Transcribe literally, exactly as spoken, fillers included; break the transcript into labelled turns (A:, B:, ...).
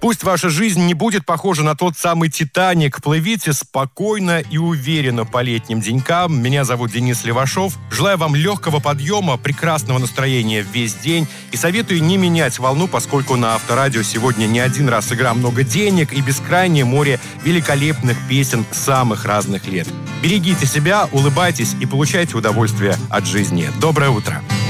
A: Пусть ваша жизнь не будет похожа на тот самый «Титаник». Плывите спокойно и уверенно по летним денькам. Меня зовут Денис Левашов. Желаю вам легкого подъема, прекрасного настроения весь день. И советую не менять волну, поскольку на Авторадио сегодня не один раз игра «Много денег» и бескрайнее море великолепных песен самых разных лет. Берегите себя, улыбайтесь и получайте удовольствие от жизни. Доброе утро.